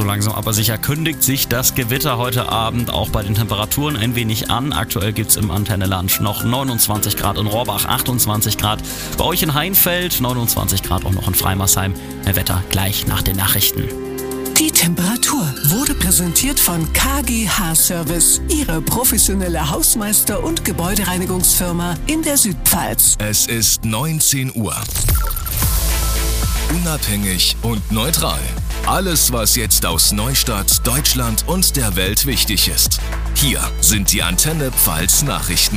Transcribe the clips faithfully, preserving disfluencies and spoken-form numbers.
So langsam aber sicher kündigt sich das Gewitter heute Abend auch bei den Temperaturen ein wenig an. Aktuell gibt es im Antenneland noch neunundzwanzig Grad in Rohrbach, achtundzwanzig Grad bei euch in Heinfeld, neunundzwanzig Grad auch noch in Freimersheim. Mehr Wetter gleich nach den Nachrichten. Die Temperatur wurde präsentiert von K G H Service, Ihre professionelle Hausmeister- und Gebäudereinigungsfirma in der Südpfalz. Es ist neunzehn Uhr. Unabhängig und neutral. Alles, was jetzt aus Neustadt, Deutschland und der Welt wichtig ist. Hier sind die Antenne Pfalz Nachrichten.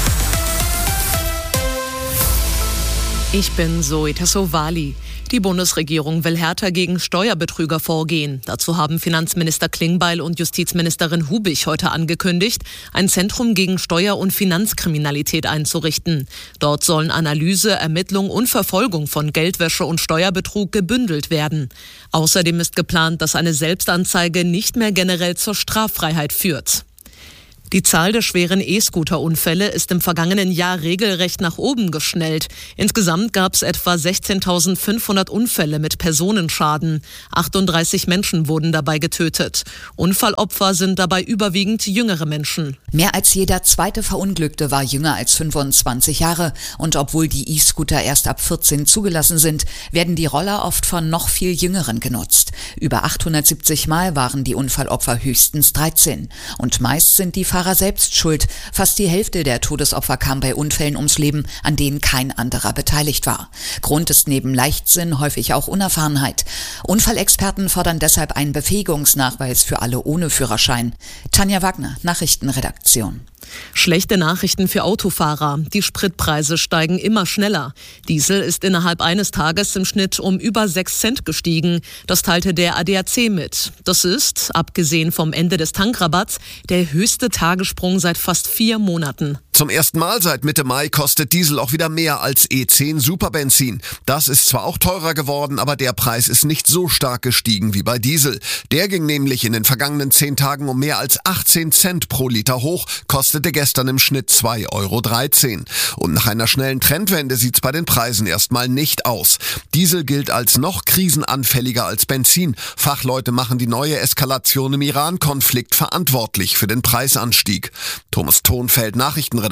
Ich bin Zoe Tassovali. Die Bundesregierung will härter gegen Steuerbetrüger vorgehen. Dazu haben Finanzminister Klingbeil und Justizministerin Hubig heute angekündigt, ein Zentrum gegen Steuer- und Finanzkriminalität einzurichten. Dort sollen Analyse, Ermittlung und Verfolgung von Geldwäsche und Steuerbetrug gebündelt werden. Außerdem ist geplant, dass eine Selbstanzeige nicht mehr generell zur Straffreiheit führt. Die Zahl der schweren E-Scooter-Unfälle ist im vergangenen Jahr regelrecht nach oben geschnellt. Insgesamt gab es etwa sechzehntausendfünfhundert Unfälle mit Personenschaden. achtunddreißig Menschen wurden dabei getötet. Unfallopfer sind dabei überwiegend jüngere Menschen. Mehr als jeder zweite Verunglückte war jünger als fünfundzwanzig Jahre. Und obwohl die E-Scooter erst ab vierzehn zugelassen sind, werden die Roller oft von noch viel Jüngeren genutzt. Über achthundertsiebzig Mal waren die Unfallopfer höchstens dreizehn. Und meist sind die Fahrer selbst schuld. Fast die Hälfte der Todesopfer kam bei Unfällen ums Leben, an denen kein anderer beteiligt war. Grund ist neben Leichtsinn häufig auch Unerfahrenheit. Unfallexperten fordern deshalb einen Befähigungsnachweis für alle ohne Führerschein. Tanja Wagner, Nachrichtenredaktion. Schlechte Nachrichten für Autofahrer. Die Spritpreise steigen immer schneller. Diesel ist innerhalb eines Tages im Schnitt um über sechs Cent gestiegen. Das teilte der A D A C mit. Das ist, abgesehen vom Ende des Tankrabatts, der höchste Tagessprung seit fast vier Monaten. Zum ersten Mal seit Mitte Mai kostet Diesel auch wieder mehr als E zehn Superbenzin. Das ist zwar auch teurer geworden, aber der Preis ist nicht so stark gestiegen wie bei Diesel. Der ging nämlich in den vergangenen zehn Tagen um mehr als achtzehn Cent pro Liter hoch, kostete gestern im Schnitt zwei Euro dreizehn. Und nach einer schnellen Trendwende sieht's bei den Preisen erstmal nicht aus. Diesel gilt als noch krisenanfälliger als Benzin. Fachleute machen die neue Eskalation im Iran-Konflikt verantwortlich für den Preisanstieg. Thomas Thonfeld, Nachrichtenredaktion.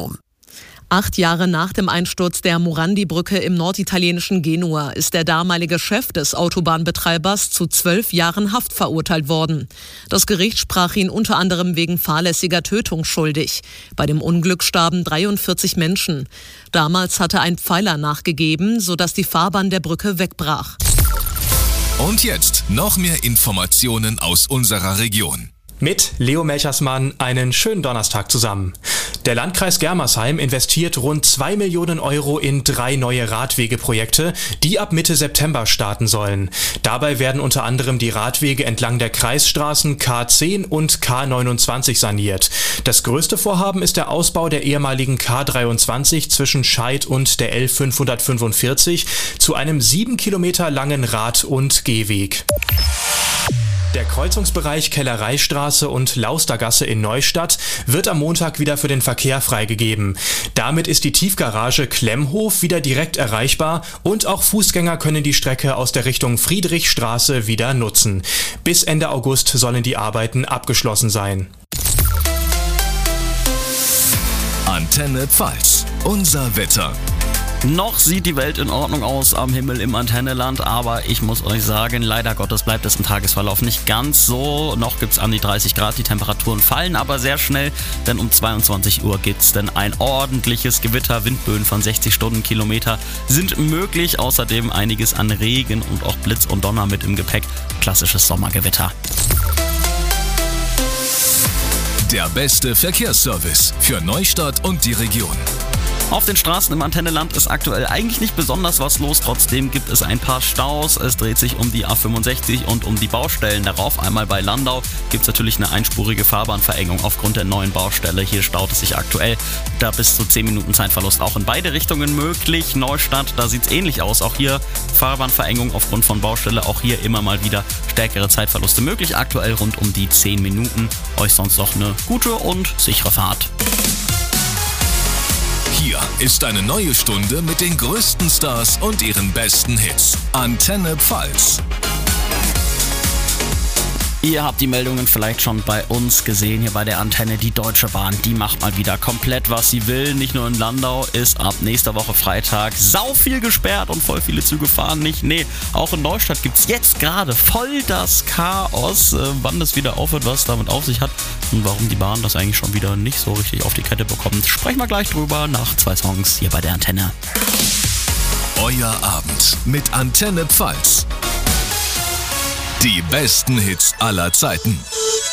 Acht Jahre nach dem Einsturz der Morandi-Brücke im norditalienischen Genua ist der damalige Chef des Autobahnbetreibers zu zwölf Jahren Haft verurteilt worden. Das Gericht sprach ihn unter anderem wegen fahrlässiger Tötung schuldig. Bei dem Unglück starben dreiundvierzig Menschen. Damals hatte ein Pfeiler nachgegeben, sodass die Fahrbahn der Brücke wegbrach. Und jetzt noch mehr Informationen aus unserer Region. Mit Leo Melchersmann einen schönen Donnerstag zusammen. Der Landkreis Germersheim investiert rund zwei Millionen Euro in drei neue Radwegeprojekte, die ab Mitte September starten sollen. Dabei werden unter anderem die Radwege entlang der Kreisstraßen K zehn und K neunundzwanzig saniert. Das größte Vorhaben ist der Ausbau der ehemaligen K dreiundzwanzig zwischen Scheid und der L fünfhundertfünfundvierzig zu einem sieben Kilometer langen Rad- und Gehweg. Der Kreuzungsbereich Kellereistraße und Laustergasse in Neustadt wird am Montag wieder für den Verkehr freigegeben. Damit ist die Tiefgarage Klemmhof wieder direkt erreichbar und auch Fußgänger können die Strecke aus der Richtung Friedrichstraße wieder nutzen. Bis Ende August sollen die Arbeiten abgeschlossen sein. Antenne Pfalz, unser Wetter. Noch sieht die Welt in Ordnung aus am Himmel im Antenneland, aber ich muss euch sagen, leider Gottes bleibt es im Tagesverlauf nicht ganz so. Noch gibt es an die dreißig Grad, die Temperaturen fallen aber sehr schnell, denn um zweiundzwanzig Uhr gibt es denn ein ordentliches Gewitter. Windböen von sechzig Stundenkilometer sind möglich, außerdem einiges an Regen und auch Blitz und Donner mit im Gepäck. Klassisches Sommergewitter. Der beste Verkehrsservice für Neustadt und die Region. Auf den Straßen im Antenneland ist aktuell eigentlich nicht besonders was los, trotzdem gibt es ein paar Staus. Es dreht sich um die A fünfundsechzig und um die Baustellen darauf. Einmal bei Landau gibt es natürlich eine einspurige Fahrbahnverengung aufgrund der neuen Baustelle. Hier staut es sich aktuell, da bis zu zehn Minuten Zeitverlust auch in beide Richtungen möglich. Neustadt, da sieht es ähnlich aus. Auch hier Fahrbahnverengung aufgrund von Baustelle, auch hier immer mal wieder stärkere Zeitverluste möglich. Aktuell rund um die zehn Minuten. Euch sonst noch eine gute und sichere Fahrt. Hier ist eine neue Stunde mit den größten Stars und ihren besten Hits. Antenne Pfalz. Ihr habt die Meldungen vielleicht schon bei uns gesehen, hier bei der Antenne. Die Deutsche Bahn, die macht mal wieder komplett, was sie will. Nicht nur in Landau ist ab nächster Woche Freitag sau viel gesperrt und voll viele Züge fahren nicht. Nee, auch in Neustadt gibt's jetzt gerade voll das Chaos. Äh, wann das wieder aufhört, was damit auf sich hat und warum die Bahn das eigentlich schon wieder nicht so richtig auf die Kette bekommt. Sprechen wir gleich drüber nach zwei Songs hier bei der Antenne. Euer Abend mit Antenne Pfalz. Die besten Hits aller Zeiten.